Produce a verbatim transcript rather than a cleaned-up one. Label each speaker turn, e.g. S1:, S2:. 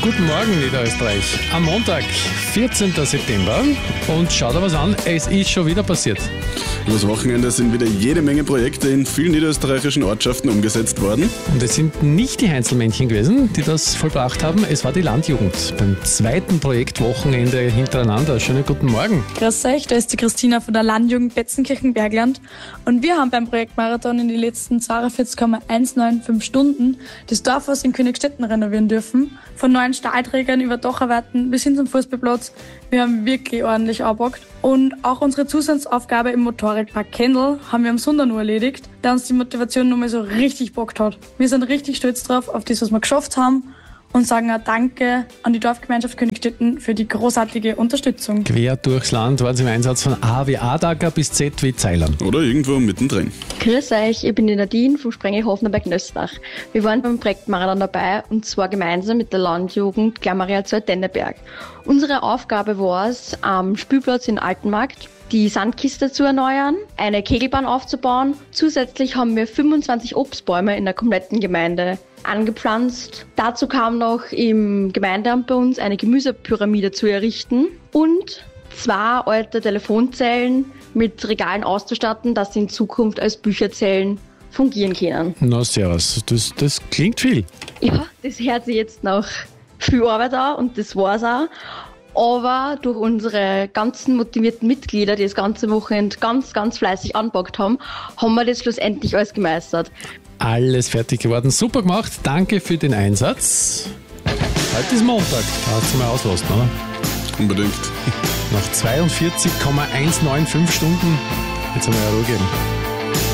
S1: Guten Morgen, Niederösterreich. Am Montag, vierzehnten September. Und schaut da was an, es ist schon wieder passiert.
S2: Übers Wochenende sind wieder jede Menge Projekte in vielen niederösterreichischen Ortschaften umgesetzt worden.
S1: Und es sind nicht die Heinzelmännchen gewesen, die das vollbracht haben. Es war die Landjugend beim zweiten Projektwochenende hintereinander. Schönen guten Morgen.
S3: Grüß euch, da ist die Christina von der Landjugend Betzenkirchen-Bergland. Und wir haben beim Projektmarathon in den letzten zweiundvierzig Komma hundertfünfundneunzig Stunden das Dorfhaus in Königstetten renovieren dürfen. Von neuen Stahlträgern über Dacharbeit bis hin zum Fußballplatz. Wir haben wirklich ordentlich angepackt. Und auch unsere Zusatzaufgabe im Motorradpark Kendall haben wir am Sonntag nur erledigt, da uns die Motivation nochmal so richtig bockt hat. Wir sind richtig stolz drauf, auf das, was wir geschafft haben, und sagen auch Danke an die Dorfgemeinschaft Königstetten für die großartige Unterstützung.
S1: Quer durchs Land waren sie im Einsatz von A wie Adager bis Z wie Zeilern.
S2: Oder irgendwo mittendrin.
S4: Grüß euch, ich bin die Nadine vom Sprengelhofner bei Gnöstlach. Wir waren beim Projektmarathon dabei und zwar gemeinsam mit der Landjugend Glammaria zu Denneberg. Unsere Aufgabe war es, am Spielplatz in Altenmarkt die Sandkiste zu erneuern, eine Kegelbahn aufzubauen. Zusätzlich haben wir fünfundzwanzig Obstbäume in der kompletten Gemeinde angepflanzt. Dazu kam noch im Gemeindeamt bei uns eine Gemüsepyramide zu errichten und zwei alte Telefonzellen mit Regalen auszustatten, dass sie in Zukunft als Bücherzellen fungieren können.
S1: Na servus, das, das klingt viel.
S4: Ja, das hört sich jetzt nach viel Arbeit an und das war's auch. Aber durch unsere ganzen motivierten Mitglieder, die das ganze Wochenende ganz, ganz fleißig anpackt haben, haben wir das schlussendlich alles gemeistert.
S1: Alles fertig geworden. Super gemacht. Danke für den Einsatz. Heute ist Montag. Da hat es mal auslassen, oder?
S2: Unbedingt.
S1: Nach zweiundvierzig Komma hundertfünfundneunzig Stunden. Jetzt haben wir ja Ruhe gegeben.